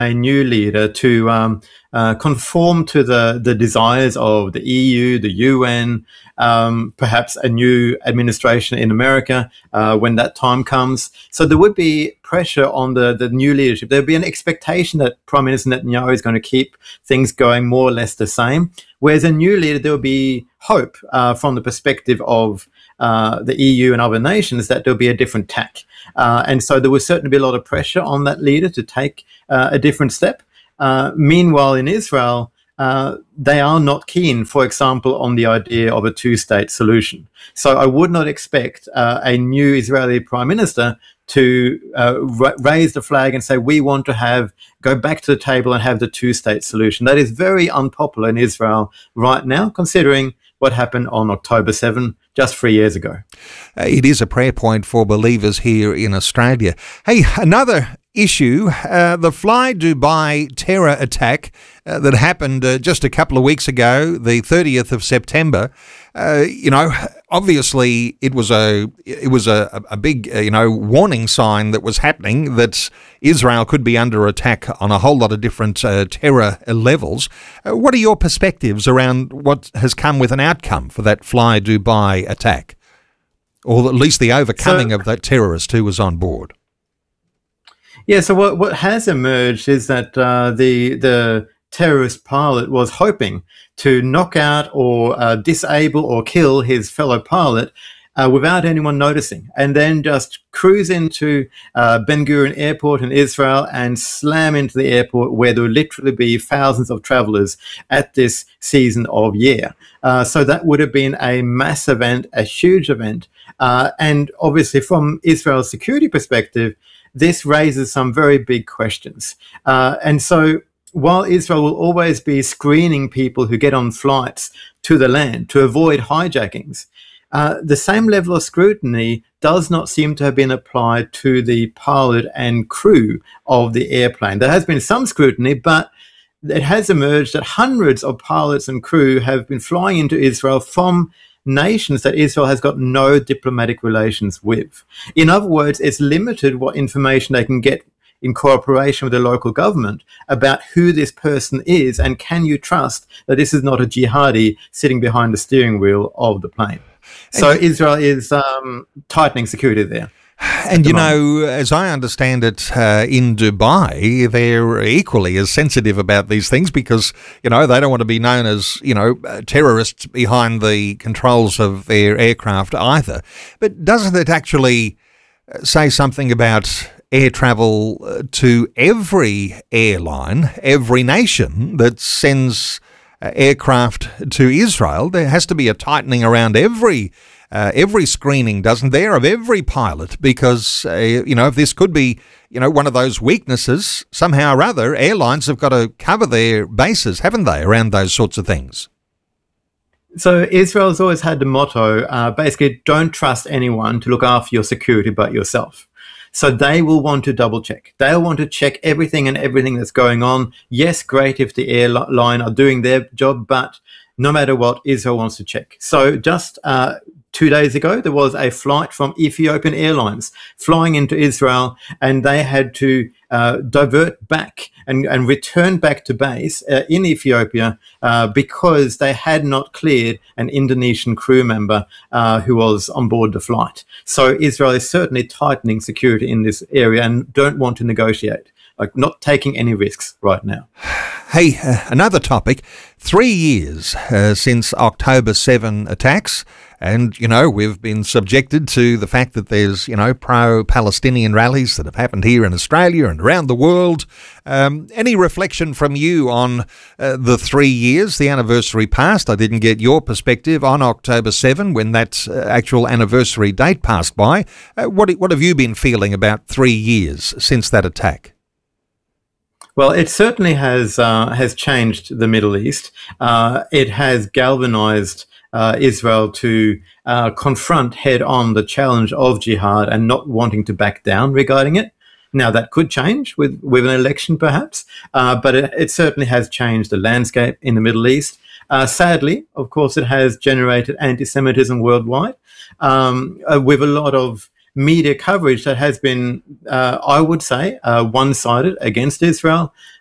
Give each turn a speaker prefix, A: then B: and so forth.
A: a new leader to conform to the desires of the EU, the UN, perhaps a new administration in America when that time comes. So there would be pressure on the new leadership. There would be an expectation that Prime Minister Netanyahu is going to keep things going more or less the same. Whereas a new leader, there will be hope from the perspective of the EU and other nations that there'll be a different tack. And so there will certainly be a lot of pressure on that leader to take a different step. Meanwhile, in Israel, they are not keen, for example, on the idea of a two-state solution. So I would not expect a new Israeli prime minister to raise the flag and say, we want to go back to the table and have the two-state solution. That is very unpopular in Israel right now, considering what happened on October 7, just 3 years ago.
B: It is a prayer point for believers here in Australia. Hey, another issue, the Fly Dubai terror attack that happened just a couple of weeks ago, the 30th of September. Obviously it was a big warning sign that was happening, that Israel could be under attack on a whole lot of different terror levels. What are your perspectives around what has come with an outcome for that Fly Dubai attack, or at least the overcoming of that terrorist who was on board?
A: Yeah, so what has emerged is that the terrorist pilot was hoping to knock out or disable or kill his fellow pilot without anyone noticing, and then just cruise into Ben Gurion Airport in Israel and slam into the airport where there would literally be thousands of travelers at this season of year. So that would have been a mass event, a huge event. And obviously from Israel's security perspective, this raises some very big questions. And so while Israel will always be screening people who get on flights to the land to avoid hijackings, the same level of scrutiny does not seem to have been applied to the pilot and crew of the airplane. There has been some scrutiny, but it has emerged that hundreds of pilots and crew have been flying into Israel from nations that Israel has got no diplomatic relations with. In other words, it's limited what information they can get in cooperation with the local government about who this person is, and can you trust that this is not a jihadi sitting behind the steering wheel of the plane. So Israel is tightening security there.
B: And, as I understand it, in Dubai, they're equally as sensitive about these things because, they don't want to be known as, terrorists behind the controls of their aircraft either. But doesn't it actually say something about air travel to every airline, every nation that sends aircraft to Israel? There has to be a tightening around every screening, doesn't there, of every pilot, because, if this could be, one of those weaknesses, somehow or other, airlines have got to cover their bases, haven't they, around those sorts of things?
A: So Israel's always had the motto, basically, don't trust anyone to look after your security but yourself. So they will want to double check. They'll want to check everything that's going on. Yes, great if the airline are doing their job, but no matter what, Israel wants to check. So just 2 days ago, there was a flight from Ethiopian Airlines flying into Israel, and they had to divert back and return back to base in Ethiopia because they had not cleared an Indonesian crew member who was on board the flight. So Israel is certainly tightening security in this area and don't want to negotiate, like not taking any risks right now.
B: Hey, another topic, 3 years since October 7 attacks. And, we've been subjected to the fact that there's, pro-Palestinian rallies that have happened here in Australia and around the world. Any reflection from you on the 3 years, the anniversary passed? I didn't get your perspective on October 7 when that actual anniversary date passed by. What have you been feeling about 3 years since that attack?
A: Well, it certainly has changed the Middle East. It has galvanized Israel to confront head-on the challenge of jihad and not wanting to back down regarding it. Now, that could change with an election, perhaps, but it certainly has changed the landscape in the Middle East. Sadly, of course, it has generated anti-Semitism worldwide, with a lot of media coverage that has been, I would say, one-sided against Israel.